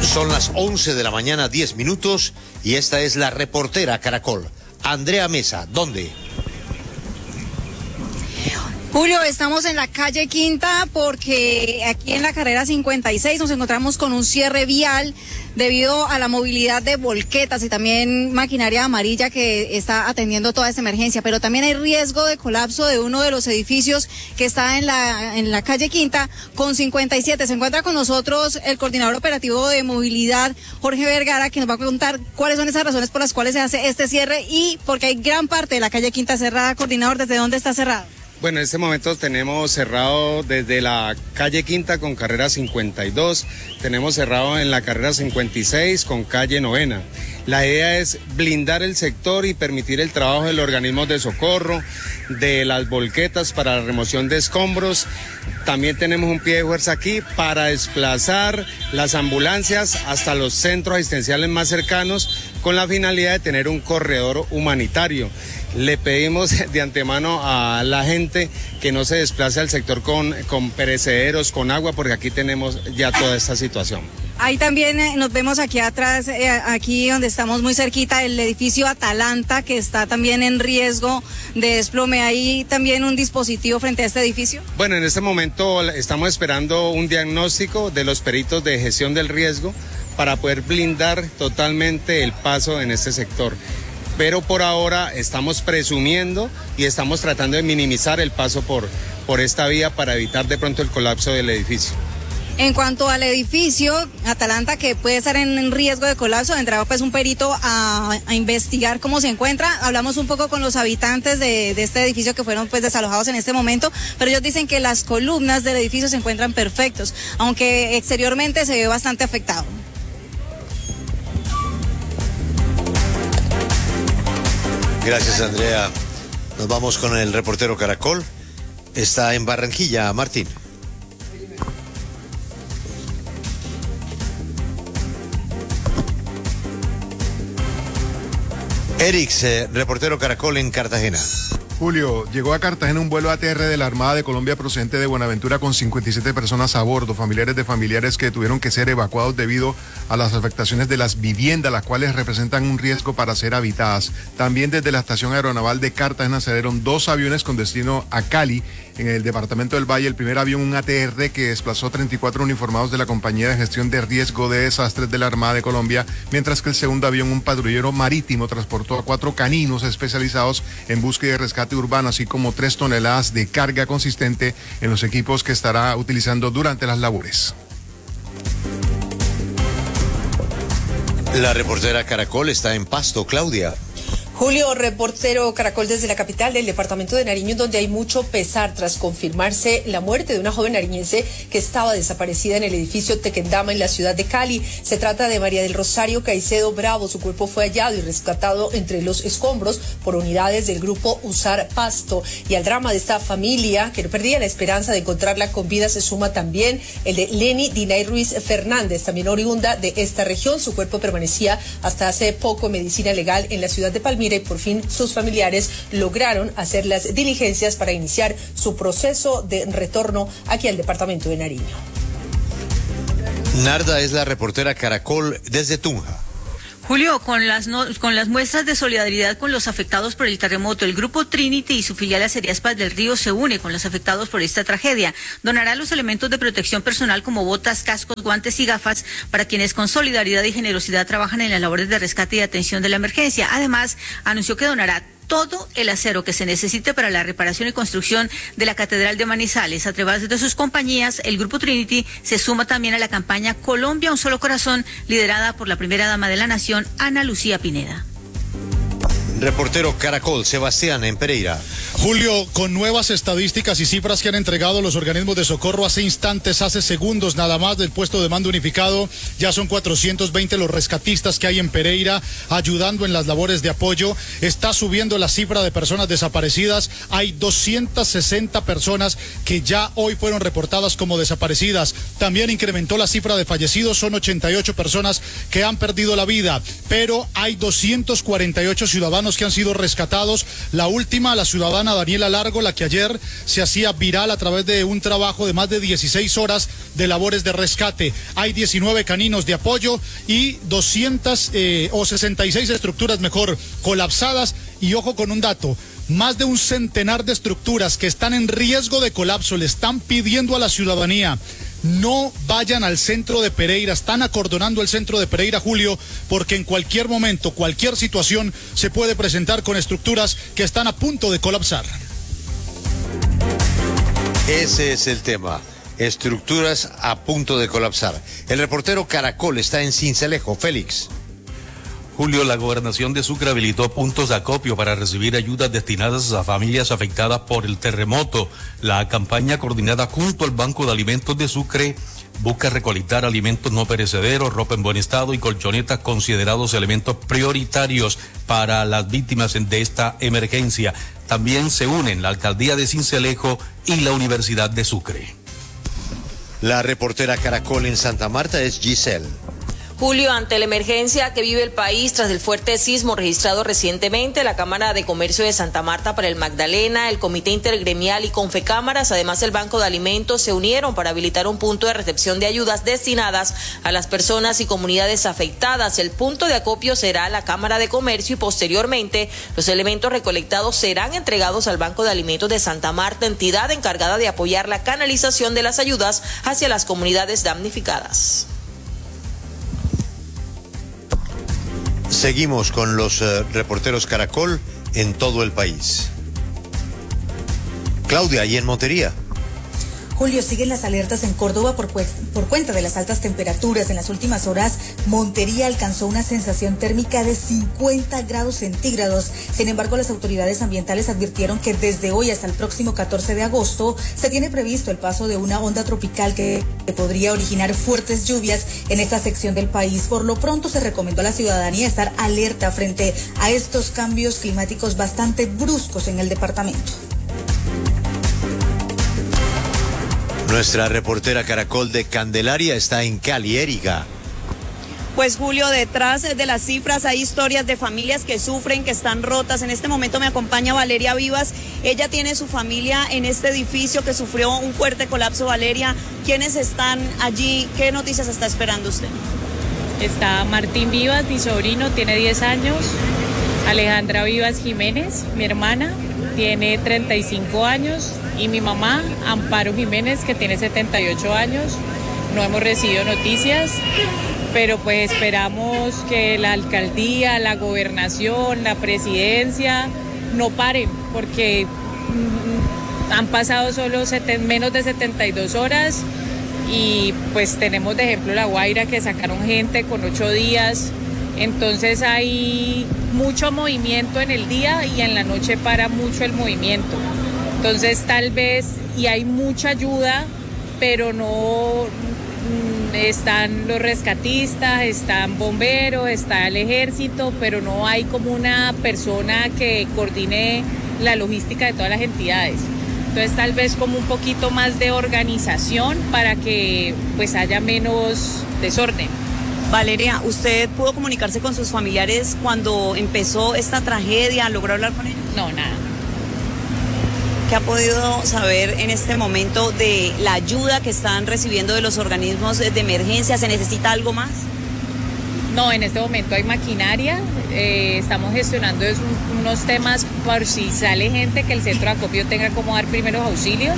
Son las 11 de la mañana, 10 minutos, y esta es la reportera Caracol. Andrea Mesa, ¿dónde? Julio, estamos en la calle Quinta porque aquí en la carrera 56 nos encontramos con un cierre vial debido a la movilidad de volquetas y también maquinaria amarilla que está atendiendo toda esta emergencia, pero también hay riesgo de colapso de uno de los edificios que está en la calle Quinta con 57. Se encuentra con nosotros el coordinador operativo de movilidad, Jorge Vergara, que nos va a contar cuáles son esas razones por las cuales se hace este cierre y porque hay gran parte de la calle Quinta cerrada. Coordinador, ¿desde dónde está cerrado? Bueno, en este momento tenemos cerrado desde la calle Quinta con carrera 52, tenemos cerrado en la carrera 56 con calle Novena. La idea es blindar el sector y permitir el trabajo de los organismos de socorro, de las volquetas para la remoción de escombros. También tenemos un pie de fuerza aquí para desplazar las ambulancias hasta los centros asistenciales más cercanos con la finalidad de tener un corredor humanitario. Le pedimos de antemano a la gente que no se desplace al sector con perecederos, con agua, porque aquí tenemos ya toda esta situación. Ahí también nos vemos aquí atrás, aquí donde estamos muy cerquita, el edificio Atalanta, que está también en riesgo de desplome. ¿Hay también un dispositivo frente a este edificio? Bueno, en este momento estamos esperando un diagnóstico de los peritos de gestión del riesgo para poder blindar totalmente el paso en este sector. Pero por ahora estamos presumiendo y estamos tratando de minimizar el paso por esta vía para evitar de pronto el colapso del edificio. En cuanto al edificio Atalanta, que puede estar en riesgo de colapso, entraba pues un perito a investigar cómo se encuentra. Hablamos un poco con los habitantes de este edificio que fueron pues desalojados en este momento, pero ellos dicen que las columnas del edificio se encuentran perfectos, aunque exteriormente se ve bastante afectado. Gracias, Andrea. Nos vamos con el reportero Caracol. Está en Barranquilla, Martín. Erix, reportero Caracol en Cartagena. Julio, llegó a Cartagena un vuelo ATR de la Armada de Colombia procedente de Buenaventura con 57 personas a bordo, familiares de familiares que tuvieron que ser evacuados debido a las afectaciones de las viviendas, las cuales representan un riesgo para ser habitadas. También desde la estación aeronaval de Cartagena salieron 2 aviones con destino a Cali, en el departamento del Valle. El primer avión, un ATR que desplazó 34 uniformados de la Compañía de Gestión de Riesgo de Desastres de la Armada de Colombia, mientras que el segundo avión, un patrullero marítimo, transportó a 4 caninos especializados en búsqueda y rescate urbano, así como 3 toneladas de carga consistente en los equipos que estará utilizando durante las labores. La reportera Caracol está en Pasto, Claudia. Julio, reportero Caracol desde la capital del departamento de Nariño, donde hay mucho pesar tras confirmarse la muerte de una joven nariñense que estaba desaparecida en el edificio Tequendama en la ciudad de Cali. Se trata de María del Rosario Caicedo Bravo. Su cuerpo fue hallado y rescatado entre los escombros por unidades del grupo Usar Pasto. Y al drama de esta familia, que no perdía la esperanza de encontrarla con vida, se suma también el de Lenny Dinay Ruiz Fernández, también oriunda de esta región. Su cuerpo permanecía hasta hace poco en medicina legal en la ciudad de Palmira, y por fin sus familiares lograron hacer las diligencias para iniciar su proceso de retorno aquí al departamento de Nariño. Narda es la reportera Caracol desde Tunja. Julio, con las muestras de solidaridad con los afectados por el terremoto, el Grupo Trinity y su filial Acerías Paz del Río se une con los afectados por esta tragedia. Donará los elementos de protección personal como botas, cascos, guantes y gafas para quienes con solidaridad y generosidad trabajan en las labores de rescate y atención de la emergencia. Además, anunció que donará todo el acero que se necesite para la reparación y construcción de la Catedral de Manizales. A través de sus compañías, el Grupo Trinity se suma también a la campaña Colombia, un solo corazón, liderada por la primera dama de la nación, Ana Lucía Pineda. Reportero Caracol, Sebastián en Pereira. Julio, con nuevas estadísticas y cifras que han entregado los organismos de socorro hace instantes, hace segundos nada más del puesto de mando unificado, ya son 420 los rescatistas que hay en Pereira ayudando en las labores de apoyo. Está subiendo la cifra de personas desaparecidas. Hay 260 personas que ya hoy fueron reportadas como desaparecidas. También incrementó la cifra de fallecidos, son 88 personas que han perdido la vida, pero hay 248 ciudadanos ciudadanos que han sido rescatados. La última, la ciudadana Daniela Largo, la que ayer se hacía viral a través de un trabajo de más de 16 horas de labores de rescate. Hay 19 caninos de apoyo y 66 estructuras colapsadas. Y ojo con un dato, más de un centenar de estructuras que están en riesgo de colapso. Le están pidiendo a la ciudadanía: no vayan al centro de Pereira, están acordonando el centro de Pereira, Julio, porque en cualquier momento, cualquier situación se puede presentar con estructuras que están a punto de colapsar. Ese es el tema, estructuras a punto de colapsar. El reportero Caracol está en Sincelejo. Félix. Julio, la gobernación de Sucre habilitó puntos de acopio para recibir ayudas destinadas a familias afectadas por el terremoto. La campaña, coordinada junto al Banco de Alimentos de Sucre, busca recolectar alimentos no perecederos, ropa en buen estado y colchonetas, considerados elementos prioritarios para las víctimas de esta emergencia. También se unen la Alcaldía de Sincelejo y la Universidad de Sucre. La reportera Caracol en Santa Marta es Giselle. Julio, ante la emergencia que vive el país tras el fuerte sismo registrado recientemente, la Cámara de Comercio de Santa Marta para el Magdalena, el Comité Intergremial y Confecámaras, además el Banco de Alimentos, se unieron para habilitar un punto de recepción de ayudas destinadas a las personas y comunidades afectadas. El punto de acopio será la Cámara de Comercio y posteriormente los elementos recolectados serán entregados al Banco de Alimentos de Santa Marta, entidad encargada de apoyar la canalización de las ayudas hacia las comunidades damnificadas. Seguimos con los reporteros Caracol en todo el país. Claudia, ¿y en Montería? Julio, siguen las alertas en Córdoba por cuenta de las altas temperaturas. En las últimas horas, Montería alcanzó una sensación térmica de 50 grados centígrados. Sin embargo, las autoridades ambientales advirtieron que desde hoy hasta el próximo 14 de agosto se tiene previsto el paso de una onda tropical que podría originar fuertes lluvias en esta sección del país. Por lo pronto, se recomendó a la ciudadanía estar alerta frente a estos cambios climáticos bastante bruscos en el departamento. Nuestra reportera Caracol de Candelaria está en Cali. Erika. Pues Julio, detrás de las cifras hay historias de familias que sufren, que están rotas. En este momento me acompaña Valeria Vivas. Ella tiene su familia en este edificio que sufrió un fuerte colapso. Valeria, ¿quiénes están allí? ¿Qué noticias está esperando usted? Está Martín Vivas, mi sobrino, tiene 10 años. Alejandra Vivas Jiménez, mi hermana, tiene 35 años. Y mi mamá, Amparo Jiménez, que tiene 78 años. No hemos recibido noticias, pero pues esperamos que la alcaldía, la gobernación, la presidencia no paren, porque han pasado solo menos de 72 horas y pues tenemos de ejemplo La Guaira, que sacaron gente con 8 días. Entonces hay mucho movimiento en el día y en la noche para mucho el movimiento. Entonces tal vez, y hay mucha ayuda, pero no están los rescatistas, están bomberos, está el ejército, pero no hay como una persona que coordine la logística de todas las entidades. Entonces tal vez como un poquito más de organización para que pues haya menos desorden. Valeria, ¿usted pudo comunicarse con sus familiares cuando empezó esta tragedia? ¿Logró hablar con ellos? No, nada. ¿Qué ha podido saber en este momento de la ayuda que están recibiendo de los organismos de emergencia? ¿Se necesita algo más? No, en este momento hay maquinaria, estamos gestionando unos temas por si sale gente, que el centro de acopio tenga como dar primeros auxilios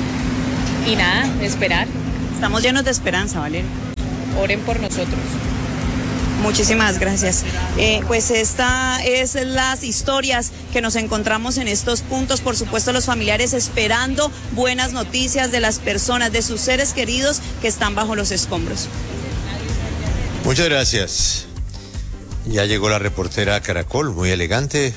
y nada, esperar. Estamos llenos de esperanza, Valeria. Oren por nosotros. Muchísimas gracias. Pues esta es las historias que nos encontramos en estos puntos. Por supuesto, los familiares esperando buenas noticias de las personas, de sus seres queridos que están bajo los escombros. Muchas gracias. Ya llegó la reportera Caracol, muy elegante,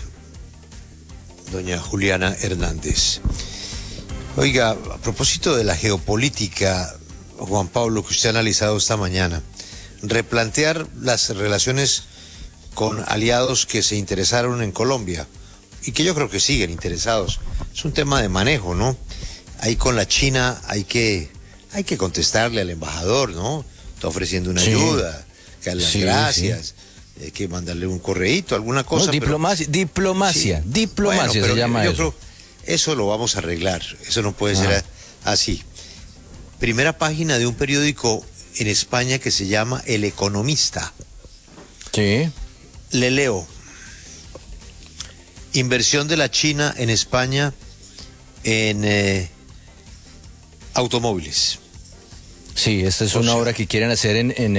doña Juliana Hernández. Oiga, a propósito de la geopolítica, Juan Pablo, que usted ha analizado esta mañana, replantear las relaciones con aliados que se interesaron en Colombia y que yo creo que siguen interesados. Es un tema de manejo, ¿no? Ahí con la China hay que contestarle al embajador, ¿no? Está ofreciendo una ayuda, que las gracias. hay que mandarle un correíto, alguna cosa. No, diplomacia Bueno, se llama yo eso. creo eso lo vamos a arreglar, eso no puede ser así. Primera página de un periódico en España que se llama El Economista. Sí. Le leo. Inversión de la China en España en automóviles. Sí, esta es una obra que quieren hacer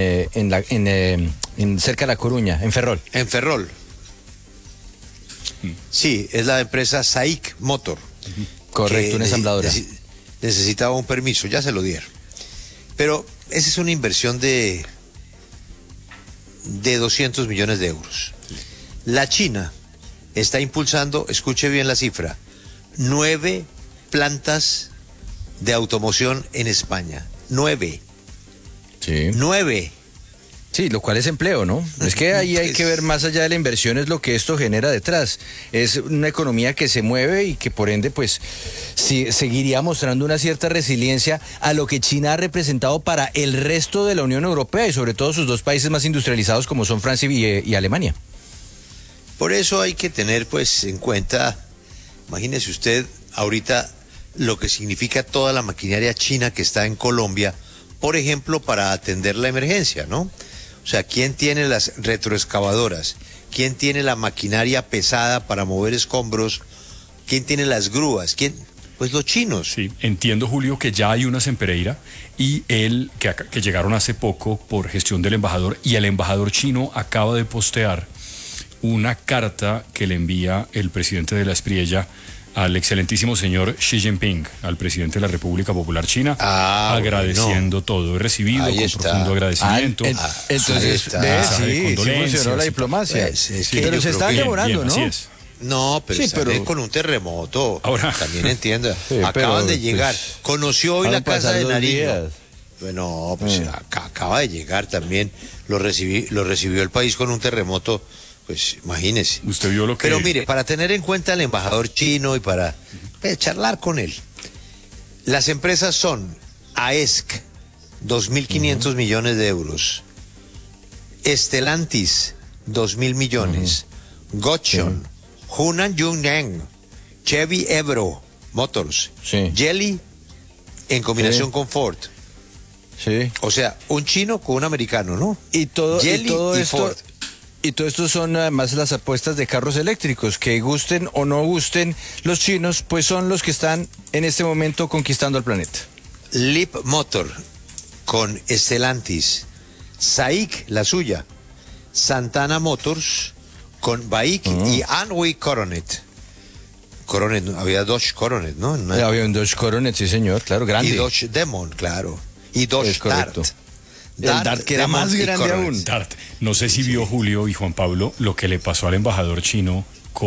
en cerca de La Coruña, en Ferrol. En Ferrol. Sí, es la empresa SAIC Motor. Correcto, una ensambladora. Necesitaba un permiso, ya se lo dieron. Pero esa es una inversión de 200 millones de euros. La China está impulsando, escuche bien la cifra, 9 plantas de automoción en España. 9. Sí. 9. Sí, lo cual es empleo, ¿no? Es que ahí hay que ver más allá de la inversión, es lo que esto genera detrás. Es una economía que se mueve y que por ende, pues, sí, seguiría mostrando una cierta resiliencia a lo que China ha representado para el resto de la Unión Europea y sobre todo sus dos países más industrializados como son Francia y Alemania. Por eso hay que tener, pues, en cuenta, imagínese usted ahorita lo que significa toda la maquinaria china que está en Colombia, por ejemplo, para atender la emergencia, ¿no? O sea, ¿quién tiene las retroexcavadoras? ¿Quién tiene la maquinaria pesada para mover escombros? ¿Quién tiene las grúas? ¿Quién? Pues los chinos. Sí, entiendo, Julio, que ya hay unas en Pereira y que llegaron hace poco por gestión del embajador, y el embajador chino acaba de postear una carta que le envía el presidente de la Espriella al excelentísimo señor Xi Jinping, al presidente de la República Popular China, agradeciendo todo. He recibido con profundo agradecimiento. Entonces, sí funcionó la diplomacia. Pero se está demorando, ¿no? No, pero está con un terremoto. Ahora también entiendo. Acaban de llegar. Conoció hoy la casa de Nariño. Bueno, pues acaba de llegar también. Lo recibió el país con un terremoto. Pues imagínese. Usted vio lo que... Pero mire, para tener en cuenta al embajador chino y para charlar con él, las empresas son AESC, 2.500 millones de euros, Stellantis, 2.000 millones, Gotion, Hunan Yunnan, Chevy Ebro Motors, Geely en combinación con Ford. Sí. O sea, un chino con un americano, ¿no? Y todo esto... Ford. Y todo esto son además las apuestas de carros eléctricos, que gusten o no gusten los chinos, pues son los que están en este momento conquistando el planeta. Leap Motor con Stellantis, SAIC, la suya, Santana Motors con BAIC y Anhui Coronet. Coronet, había Dodge Coronet, ¿no? Había un Dodge Coronet, sí señor, claro, grande. Y Dodge Demon, claro. Y Dodge Dart. El Dart, que era más grande aún. Dart. No sé si vio Julio y Juan Pablo lo que le pasó al embajador chino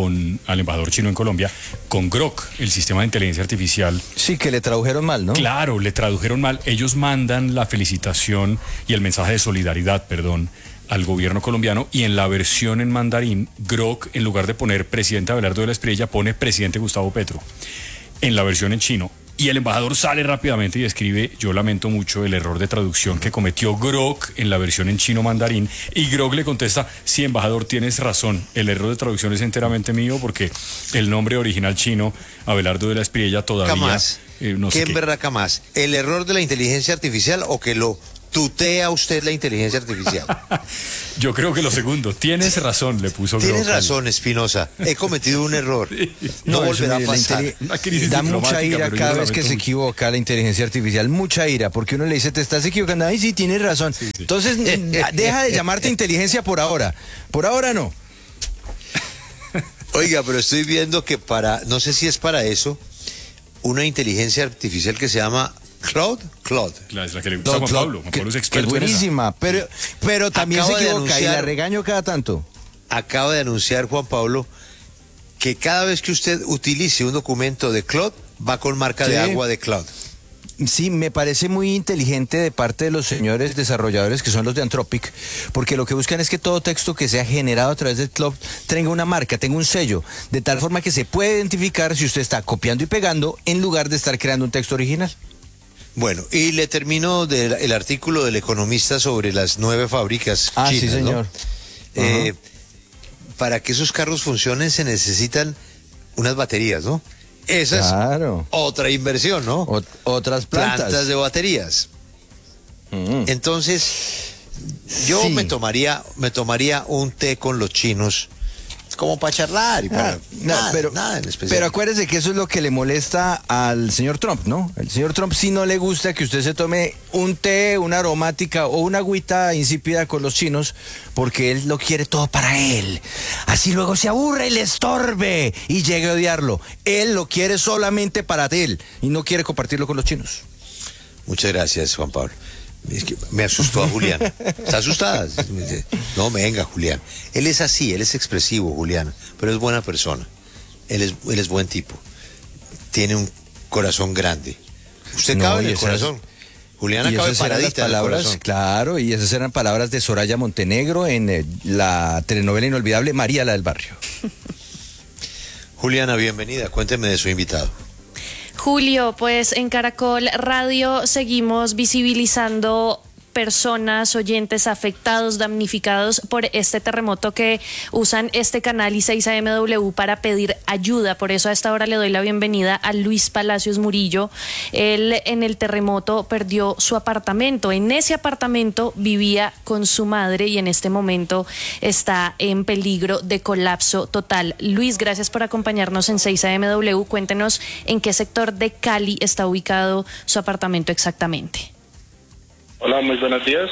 en Colombia con Grok, el sistema de inteligencia artificial. Sí, que le tradujeron mal, ¿no? Claro, le tradujeron mal. Ellos mandan la felicitación y el mensaje de solidaridad, al gobierno colombiano, y en la versión en mandarín, Grok, en lugar de poner presidente Abelardo de la Espriella, pone presidente Gustavo Petro. En la versión en chino. Y el embajador sale rápidamente y escribe: yo lamento mucho el error de traducción que cometió Grok en la versión en chino mandarín. Y Grok le contesta: sí, embajador, tienes razón, el error de traducción es enteramente mío, porque el nombre original chino, Abelardo de la Espriella, todavía... Jamás. No sé ¿Qué en verdad jamás? ¿El error de la inteligencia artificial o que lo tutea usted la inteligencia artificial? Yo creo que lo segundo. Tienes razón, le puso Grok. Tienes razón, Espinosa. He cometido un error. No volverá a pasar. Da mucha ira cada vez que se equivoca la inteligencia artificial. Mucha ira, porque uno le dice: te estás equivocando. Ay, sí, tienes razón. Sí. Entonces, deja de llamarte inteligencia por ahora. Por ahora no. Oiga, pero estoy viendo que no sé si es para eso, una inteligencia artificial que se llama Claude. Es la que le gusta a Juan Pablo. Juan Pablo es experto que es buenísima, pero también acaba se equivoca y la regaño cada tanto. Acaba de anunciar Juan Pablo que cada vez que usted utilice un documento de Claude, va con marca de agua de Claude. Sí, me parece muy inteligente de parte de los señores desarrolladores, que son los de Anthropic, porque lo que buscan es que todo texto que sea generado a través de Claude tenga una marca, tenga un sello, de tal forma que se puede identificar si usted está copiando y pegando en lugar de estar creando un texto original. Bueno, y le termino el artículo del Economista sobre las 9 fábricas chinas, sí, señor. Para que esos carros funcionen se necesitan unas baterías, ¿no? Esa es otra inversión, ¿no? Otras plantas de baterías. Entonces, yo me tomaría un té con los chinos como para charlar y para nada en especial. Pero acuérdese que eso es lo que le molesta al señor Trump, ¿no? El señor Trump sí no le gusta que usted se tome un té, una aromática o una agüita insípida con los chinos, porque él lo quiere todo para él. Así luego se aburre y le estorbe y llegue a odiarlo. Él lo quiere solamente para él y no quiere compartirlo con los chinos. Muchas gracias, Juan Pablo. Es que me asustó a Julián. ¿Está asustada? No, venga, Julián. Él es así, él es expresivo, Julián, pero es buena persona. Él es buen tipo. Tiene un corazón grande. Usted cabe en el corazón. Juliana cabe paradita en el corazón. Claro, y esas eran palabras de Soraya Montenegro en la telenovela inolvidable María la del Barrio. Juliana, bienvenida. Cuénteme de su invitado. Julio, pues en Caracol Radio seguimos visibilizando personas, oyentes afectados, damnificados por este terremoto que usan este canal y 6AMW para pedir ayuda. Por eso a esta hora le doy la bienvenida a Luis Palacios Murillo. Él en el terremoto perdió su apartamento. En ese apartamento vivía con su madre y en este momento está en peligro de colapso total. Luis, gracias por acompañarnos en 6AMW. Cuéntenos en qué sector de Cali está ubicado su apartamento exactamente. Hola, muy buenos días.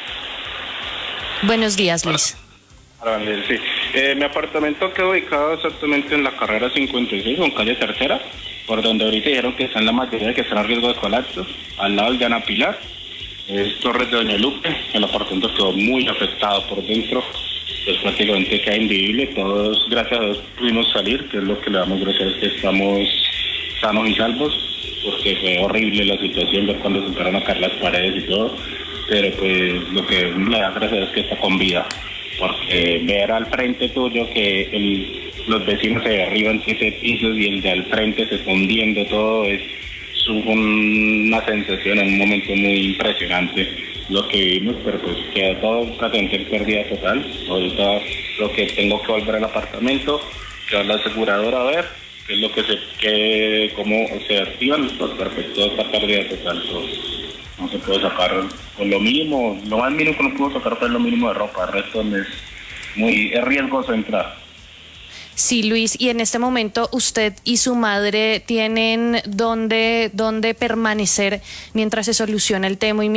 Buenos días, Luis. Sí. Mi apartamento queda ubicado exactamente en la carrera 56, con calle Tercera, por donde ahorita dijeron que están la mayoría que están a riesgo de colapso, al lado de Ana Pilar, es Torres de Doña Lupe. El apartamento quedó muy afectado por dentro, pues prácticamente queda invivible. Todos, gracias a Dios, pudimos salir, que es lo que le damos gracias, es que estamos sanos y salvos, porque fue horrible la situación, ver cuando se empezaron a caer las paredes y todo, pero pues lo que le da gracias es que está con vida, porque ver al frente tuyo que los vecinos se derriban 7 pisos y el de al frente se está hundiendo todo, es una sensación en un momento muy impresionante lo que vimos, pero pues queda todo prácticamente en pérdida total. Ahorita lo que tengo que volver al apartamento, que va la aseguradora a ver qué es lo que cómo se activan, pues perfecto, esta pérdida total, pues, no se puede sacar con lo mínimo, lo más mínimo que no puedo sacar fue lo mínimo de ropa, el resto es riesgoso entrar. Sí, Luis, y en este momento usted y su madre tienen dónde permanecer mientras se soluciona el tema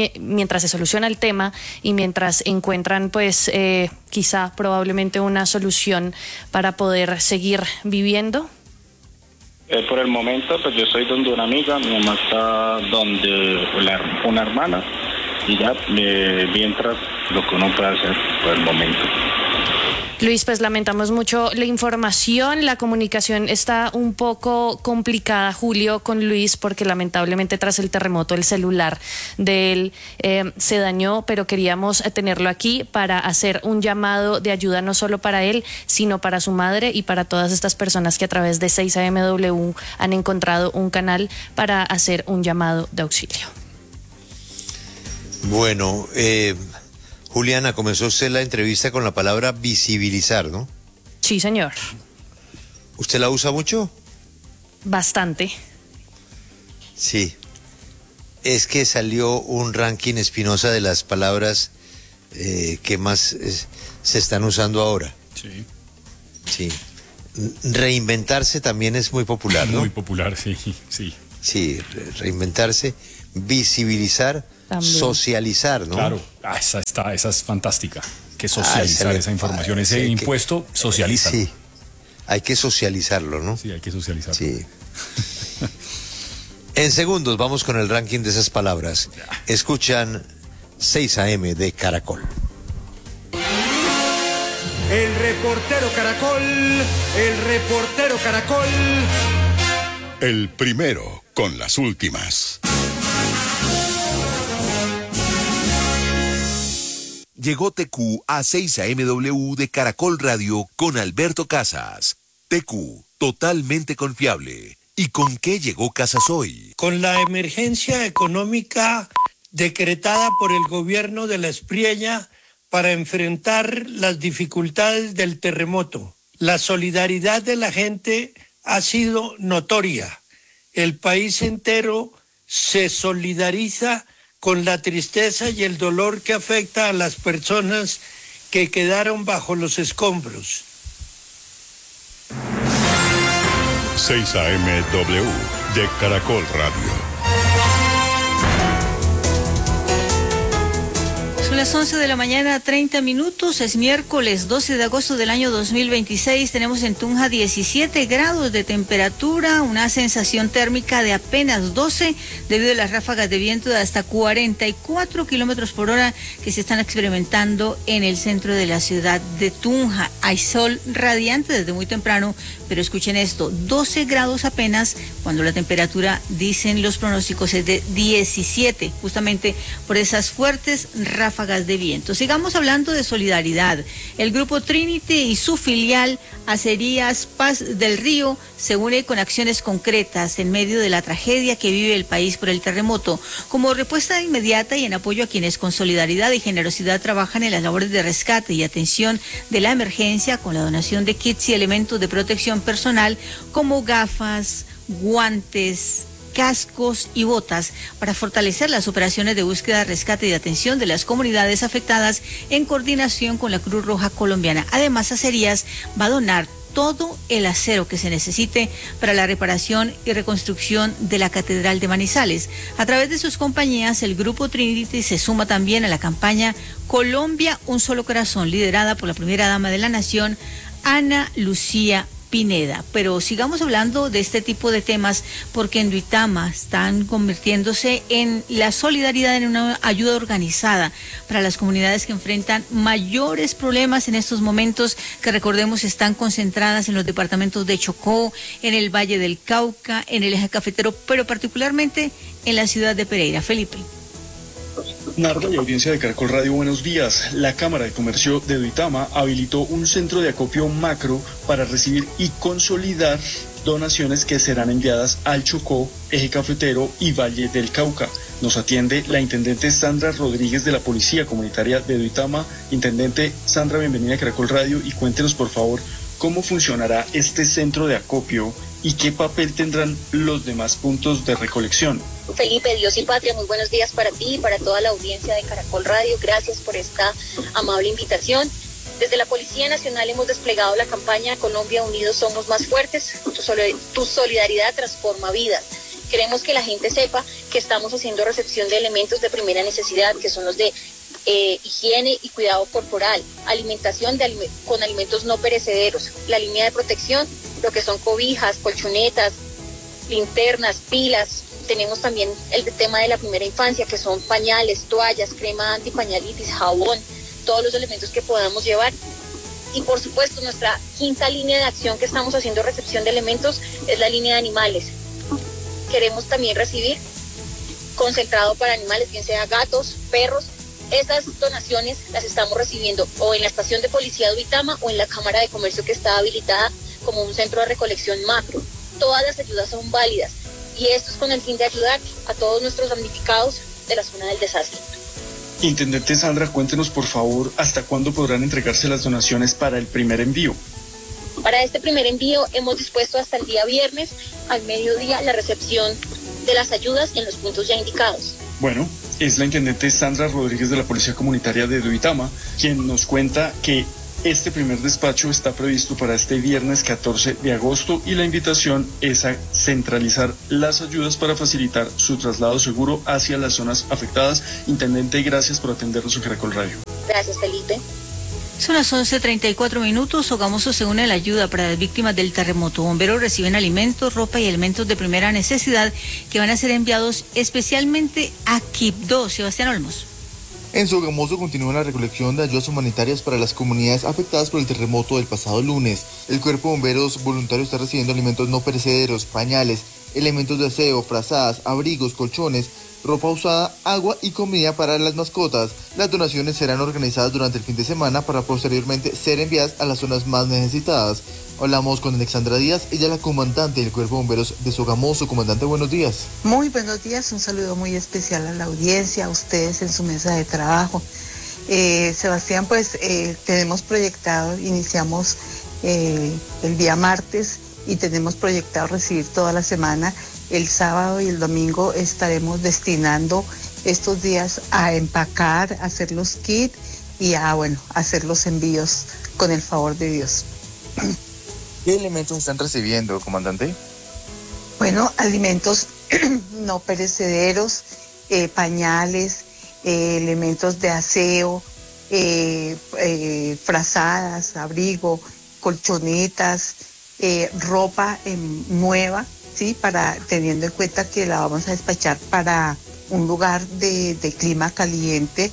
y mientras encuentran pues quizá probablemente una solución para poder seguir viviendo. Por el momento, pues yo estoy donde una amiga, mi mamá está donde una hermana, y ya mientras lo que uno puede hacer por el momento. Luis, pues lamentamos mucho la información, la comunicación está un poco complicada, Julio, con Luis, porque lamentablemente tras el terremoto el celular de él se dañó, pero queríamos tenerlo aquí para hacer un llamado de ayuda no solo para él, sino para su madre y para todas estas personas que a través de 6AMW han encontrado un canal para hacer un llamado de auxilio. Bueno, Juliana, comenzó usted la entrevista con la palabra visibilizar, ¿no? Sí, señor. ¿Usted la usa mucho? Bastante. Sí. Es que salió un ranking Espinosa de las palabras que más se están usando ahora. Sí. Sí. Reinventarse también es muy popular, ¿no? Muy popular, sí, sí. Sí, reinventarse, visibilizar, también. Socializar, ¿no? Claro, esa es fantástica. Que socializar esa información, ese impuesto, socializa. Sí, hay que socializarlo, ¿no? Sí, hay que socializarlo. Sí. En segundos vamos con el ranking de esas palabras. Escuchan 6 AM de Caracol. El reportero Caracol, el reportero Caracol. El primero con las últimas. Llegó TQ a 6AMW de Caracol Radio con Alberto Casas. TQ, totalmente confiable. ¿Y con qué llegó Casas hoy? Con la emergencia económica decretada por el gobierno de la Espriella para enfrentar las dificultades del terremoto. La solidaridad de la gente ha sido notoria. El país entero se solidariza con la tristeza y el dolor que afecta a las personas que quedaron bajo los escombros. 6 AM-W de Caracol Radio. Son las 11 de la mañana, 30 minutos, es miércoles 12 de agosto del año 2026, tenemos en Tunja 17 grados de temperatura, una sensación térmica de apenas 12 debido a las ráfagas de viento de hasta 44 kilómetros por hora que se están experimentando en el centro de la ciudad de Tunja. Hay sol radiante desde muy temprano, pero escuchen esto, 12 grados apenas, cuando la temperatura, dicen los pronósticos, es de 17, justamente por esas fuertes ráfagas de viento. Sigamos hablando de solidaridad. El grupo Trinity y su filial Acerías Paz del Río se une con acciones concretas en medio de la tragedia que vive el país por el terremoto, como respuesta inmediata y en apoyo a quienes con solidaridad y generosidad trabajan en las labores de rescate y atención de la emergencia, con la donación de kits y elementos de protección personal como gafas, guantes, cascos y botas para fortalecer las operaciones de búsqueda, rescate y atención de las comunidades afectadas en coordinación con la Cruz Roja Colombiana. Además, Acerías va a donar todo el acero que se necesite para la reparación y reconstrucción de la Catedral de Manizales. A través de sus compañías, el Grupo Trinity se suma también a la campaña Colombia, un solo corazón, liderada por la primera dama de la nación, Ana Lucía Pineda. Pero sigamos hablando de este tipo de temas porque en Duitama están convirtiéndose en la solidaridad en una ayuda organizada para las comunidades que enfrentan mayores problemas en estos momentos, que recordemos están concentradas en los departamentos de Chocó, en el Valle del Cauca, en el eje cafetero, pero particularmente en la ciudad de Pereira. Felipe. Narda y audiencia de Caracol Radio, buenos días. La Cámara de Comercio de Duitama habilitó un centro de acopio macro para recibir y consolidar donaciones que serán enviadas al Chocó, eje cafetero y Valle del Cauca. Nos atiende la intendente Sandra Rodríguez de la Policía Comunitaria de Duitama. Intendente Sandra, bienvenida a Caracol Radio y cuéntenos por favor cómo funcionará este centro de acopio y qué papel tendrán los demás puntos de recolección. Felipe, Dios y Patria, muy buenos días para ti y para toda la audiencia de Caracol Radio. Gracias por esta amable invitación. Desde la Policía Nacional hemos desplegado la campaña Colombia Unidos Somos Más Fuertes. Tu solidaridad transforma vidas. Queremos que la gente sepa que estamos haciendo recepción de elementos de primera necesidad, que son los de higiene y cuidado corporal, alimentación con alimentos no perecederos, la línea de protección, lo que son cobijas, colchonetas, linternas, pilas. Tenemos también el tema de la primera infancia, que son pañales, toallas, crema antipañalitis, jabón, todos los elementos que podamos llevar. Y por supuesto, nuestra quinta línea de acción que estamos haciendo recepción de elementos es la línea de animales. Queremos también recibir concentrado para animales, bien sea gatos, perros. Estas donaciones las estamos recibiendo o en la estación de policía de Duitama o en la Cámara de Comercio, que está habilitada como un centro de recolección macro. Todas las ayudas son válidas y esto es con el fin de ayudar a todos nuestros damnificados de la zona del desastre. Intendente Sandra, cuéntenos por favor hasta cuándo podrán entregarse las donaciones para el primer envío. Para este primer envío hemos dispuesto hasta el día viernes al mediodía la recepción de las ayudas en los puntos ya indicados. Bueno, es la intendente Sandra Rodríguez de la Policía Comunitaria de Duitama quien nos cuenta que este primer despacho está previsto para este viernes 14 de agosto y la invitación es a centralizar las ayudas para facilitar su traslado seguro hacia las zonas afectadas. Intendente, gracias por atendernos en Caracol Radio. Gracias, Felipe. Son las 11:34 minutos. Sogamoso se une a la ayuda para las víctimas del terremoto. Bomberos reciben alimentos, ropa y elementos de primera necesidad que van a ser enviados especialmente a Quibdó. Sebastián Olmos. En Sogamoso continúa la recolección de ayudas humanitarias para las comunidades afectadas por el terremoto del pasado lunes. El Cuerpo de Bomberos voluntario está recibiendo alimentos no perecederos, pañales, elementos de aseo, frazadas, abrigos, colchones, ropa usada, agua y comida para las mascotas. Las donaciones serán organizadas durante el fin de semana para posteriormente ser enviadas a las zonas más necesitadas. Hablamos con Alexandra Díaz, ella es la comandante del Cuerpo de Bomberos de Sogamoso. Comandante, buenos días. Muy buenos días, un saludo muy especial a la audiencia, a ustedes en su mesa de trabajo. Sebastián, pues tenemos proyectado, iniciamos el día martes y tenemos proyectado recibir toda la semana. El sábado y el domingo estaremos destinando estos días a empacar, a hacer los kits y a hacer los envíos con el favor de Dios. ¿Qué elementos están recibiendo, comandante? Bueno, alimentos no perecederos, pañales, elementos de aseo, frazadas, abrigo, colchonetas, ropa nueva, ¿sí? Teniendo en cuenta que la vamos a despachar para un lugar de clima caliente,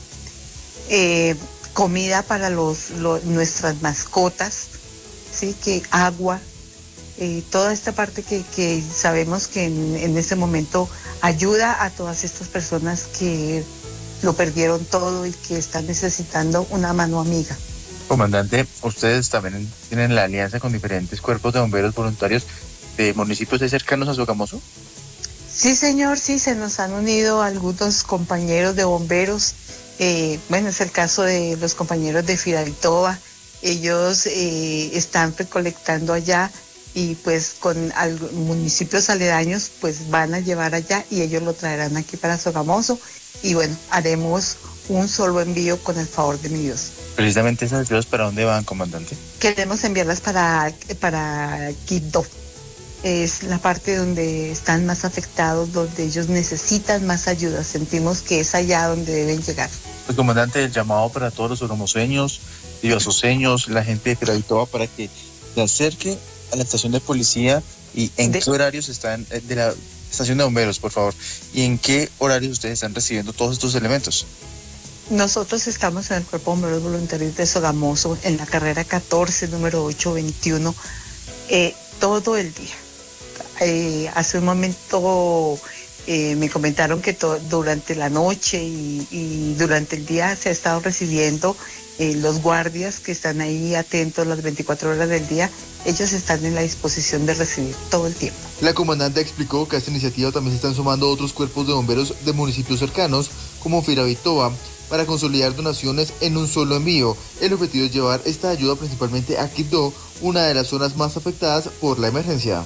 comida para nuestras mascotas, ¿sí? Agua, toda esta parte que sabemos que en este momento ayuda a todas estas personas que lo perdieron todo y que están necesitando una mano amiga. Comandante, ustedes también tienen la alianza con diferentes cuerpos de bomberos voluntarios de municipios cercanos a Sogamoso. Sí, señor, sí, se nos han unido algunos compañeros de bomberos. Es el caso de los compañeros de Firavitoa. Ellos están recolectando allá y pues con municipios aledaños pues van a llevar allá y ellos lo traerán aquí para Sogamoso y haremos un solo envío con el favor de mi Dios. Precisamente esas ayudas, ¿para dónde van, comandante? Queremos enviarlas para Quibdó. Es la parte donde están más afectados, donde ellos necesitan más ayuda. Sentimos que es allá donde deben llegar. Pues, comandante, el llamado para todos los sogamoseños, divasoseños, la gente de Firavitoa, para que se acerque a la estación de policía y en qué horarios están de la estación de bomberos, por favor, y en qué horarios ustedes están recibiendo todos estos elementos. Nosotros estamos en el Cuerpo de Bomberos Voluntarios de Sogamoso, en la carrera 14, número 821, todo el día. Hace un momento me comentaron que durante la noche y durante el día se ha estado recibiendo los guardias que están ahí atentos las 24 horas del día. Ellos están en la disposición de recibir todo el tiempo. La comandante explicó que a esta iniciativa también se están sumando otros cuerpos de bomberos de municipios cercanos, como Firavitoa, para consolidar donaciones en un solo envío. El objetivo es llevar esta ayuda principalmente a Quibdó, una de las zonas más afectadas por la emergencia.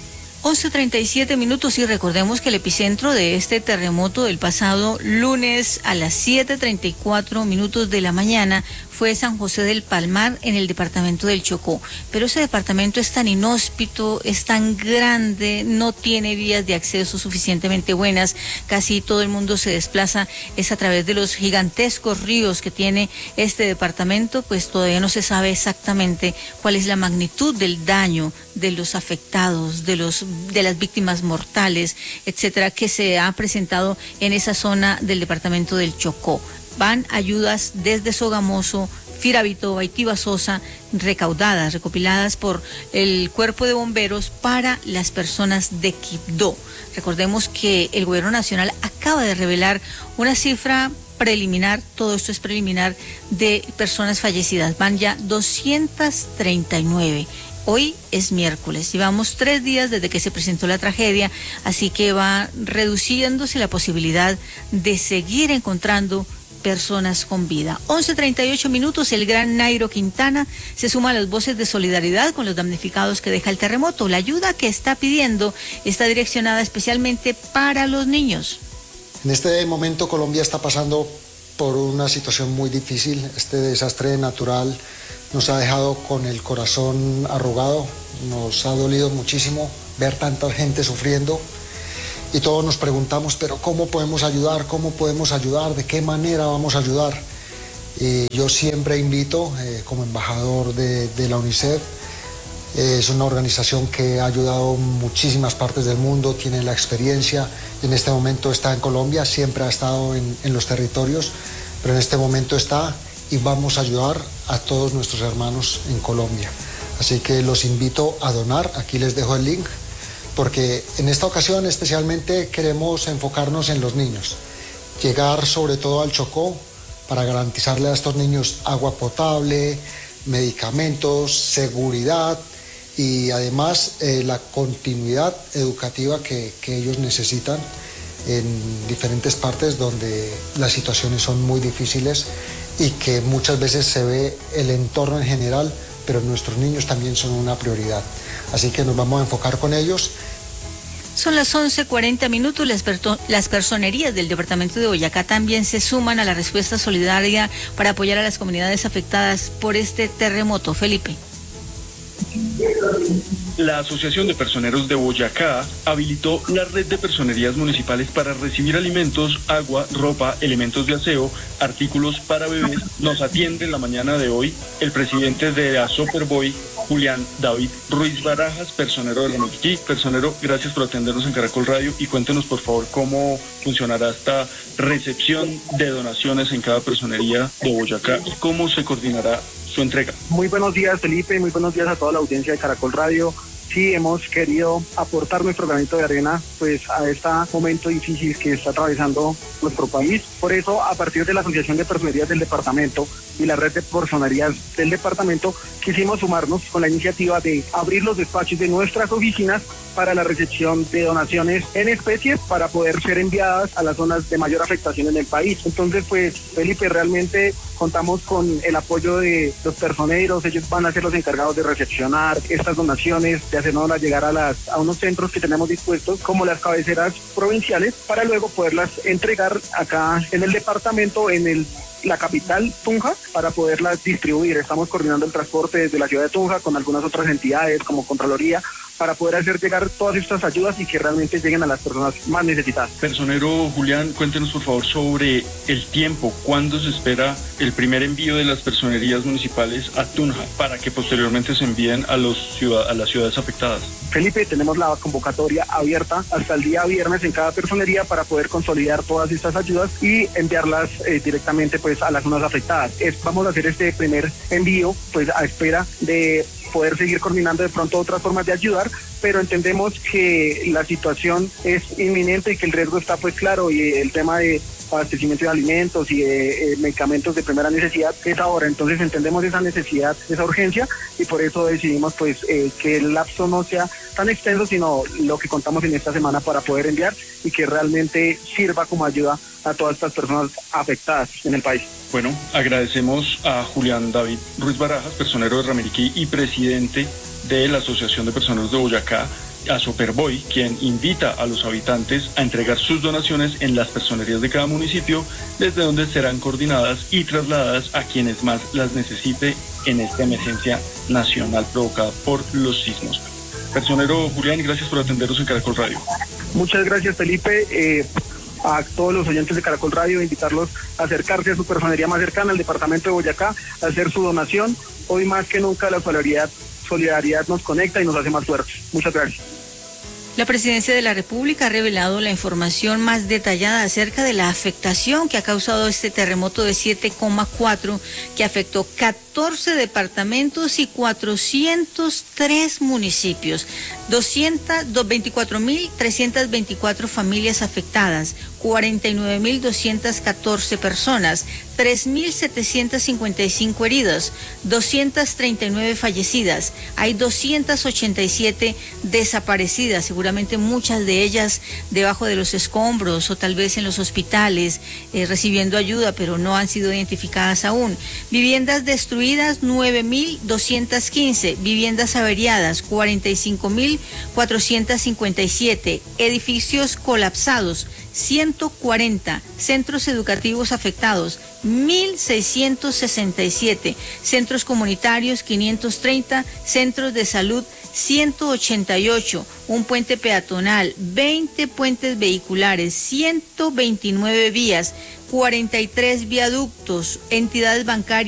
11:37 minutos y recordemos que el epicentro de este terremoto del pasado lunes a las 7:34 minutos de la mañana fue San José del Palmar, en el departamento del Chocó. Pero ese departamento es tan inhóspito, es tan grande, no tiene vías de acceso suficientemente buenas, casi todo el mundo se desplaza es a través de los gigantescos ríos que tiene este departamento, pues todavía no se sabe exactamente cuál es la magnitud del daño de los afectados, de las víctimas mortales, etcétera, que se ha presentado en esa zona del departamento del Chocó. Van ayudas desde Sogamoso, Firavitoa y Tibasosa, recaudadas, recopiladas por el Cuerpo de Bomberos para las personas de Quibdó. Recordemos que el Gobierno Nacional acaba de revelar una cifra preliminar, todo esto es preliminar, de personas fallecidas. Van ya 239. Hoy es miércoles, llevamos 3 días desde que se presentó la tragedia, así que va reduciéndose la posibilidad de seguir encontrando personas con vida. 11:38 minutos, el gran Nairo Quintana se suma a las voces de solidaridad con los damnificados que deja el terremoto. La ayuda que está pidiendo está direccionada especialmente para los niños. En este momento Colombia está pasando por una situación muy difícil. Este desastre natural nos ha dejado con el corazón arrugado, nos ha dolido muchísimo ver tanta gente sufriendo y todos nos preguntamos, pero ¿cómo podemos ayudar? ¿Cómo podemos ayudar? ¿De qué manera vamos a ayudar? Yo siempre invito, como embajador de la UNICEF, es una organización que ha ayudado en muchísimas partes del mundo, tiene la experiencia, en este momento está en Colombia, siempre ha estado en los territorios, pero en este momento está y vamos a ayudar a todos nuestros hermanos en Colombia. Así que los invito a donar, aquí les dejo el link, porque en esta ocasión especialmente queremos enfocarnos en los niños, llegar sobre todo al Chocó para garantizarle a estos niños agua potable, medicamentos, seguridad y además la continuidad educativa que ellos necesitan en diferentes partes donde las situaciones son muy difíciles y que muchas veces se ve el entorno en general, pero nuestros niños también son una prioridad. Así que nos vamos a enfocar con ellos. Son las 11:40. Las personerías del departamento de Boyacá también se suman a la respuesta solidaria para apoyar a las comunidades afectadas por este terremoto. Felipe. La Asociación de Personeros de Boyacá habilitó la red de personerías municipales para recibir alimentos, agua, ropa, elementos de aseo, artículos para bebés. Nos atiende en la mañana de hoy el presidente de Asoperboy, Julián David Ruiz Barajas, personero de la Notiquí. Personero, gracias por atendernos en Caracol Radio y cuéntenos por favor cómo funcionará esta recepción de donaciones en cada personería de Boyacá y cómo se coordinará su entrega. Muy buenos días, Felipe, muy buenos días a toda la audiencia de Caracol Radio. Sí, hemos querido aportar nuestro granito de arena pues a este momento difícil que está atravesando nuestro país. Por eso, a partir de la Asociación de Personerías del Departamento y la red de personerías del departamento, quisimos sumarnos con la iniciativa de abrir los despachos de nuestras oficinas para la recepción de donaciones en especie para poder ser enviadas a las zonas de mayor afectación en el país. Entonces, pues, Felipe, realmente contamos con el apoyo de los personeros. Ellos van a ser los encargados de recepcionar estas donaciones, de hacernos llegar a unos centros que tenemos dispuestos, como las cabeceras provinciales, para luego poderlas entregar acá en el departamento, en la capital, Tunja, para poderlas distribuir. Estamos coordinando el transporte desde la ciudad de Tunja con algunas otras entidades como Contraloría, para poder hacer llegar todas estas ayudas y que realmente lleguen a las personas más necesitadas. Personero Julián, cuéntenos por favor sobre el tiempo. ¿Cuándo se espera el primer envío de las personerías municipales a Tunja para que posteriormente se envíen a las ciudades afectadas? Felipe, tenemos la convocatoria abierta hasta el día viernes en cada personería para poder consolidar todas estas ayudas y enviarlas directamente pues a las zonas afectadas. Vamos a hacer este primer envío pues a espera de poder seguir coordinando de pronto otras formas de ayudar, pero entendemos que la situación es inminente y que el riesgo está pues claro, y el tema de abastecimiento de alimentos y de medicamentos de primera necesidad es ahora. Entonces entendemos esa necesidad, esa urgencia, y por eso decidimos pues que el lapso no sea tan extenso, sino lo que contamos en esta semana para poder enviar y que realmente sirva como ayuda a todas estas personas afectadas en el país. Bueno, agradecemos a Julián David Ruiz Barajas, personero de Ramiriquí y presidente de la Asociación de Personeros de Boyacá, Asoperboy, quien invita a los habitantes a entregar sus donaciones en las personerías de cada municipio, desde donde serán coordinadas y trasladadas a quienes más las necesite en esta emergencia nacional provocada por los sismos. Personero Julián, gracias por atendernos en Caracol Radio. Muchas gracias, Felipe. A todos los oyentes de Caracol Radio, invitarlos a acercarse a su personería más cercana al departamento de Boyacá, a hacer su donación. Hoy más que nunca la solidaridad nos conecta y nos hace más fuertes. Muchas gracias. La Presidencia de la República ha revelado la información más detallada acerca de la afectación que ha causado este terremoto de 7,4 que afectó 14 departamentos y 403 municipios, 24.324 familias afectadas, 49.214 personas, 3.755 heridos, 239 fallecidas, hay 287 desaparecidas, seguramente muchas de ellas debajo de los escombros o tal vez en los hospitales recibiendo ayuda, pero no han sido identificadas aún. Viviendas destruidas, 9.215, viviendas averiadas, 45.457, edificios colapsados, 140, centros educativos afectados, 1.667, centros comunitarios, 530, centros de salud, 188, un puente peatonal, 20 puentes vehiculares, 129 vías, 43 viaductos, entidades bancarias.